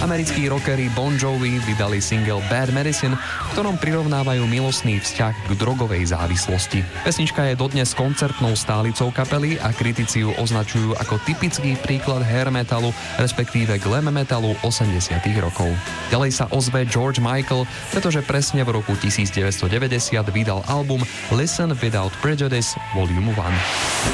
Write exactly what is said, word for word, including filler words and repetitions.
Americkí rockery Bon Jovi vydali single Bad Medicine, v ktorom prirovnávajú milostný vzťah k drogovej závislosti. Pesnička je dodnes koncertnou stálicou kapely a kritici ju označujú ako typický príklad hair metalu, respektíve glam metalu osemdesiatych rokov. Ďalej sa ozve George Michael, pretože presne v roku devätnásťstodeväťdesiat vydal album Listen Without Prejudice Volume one.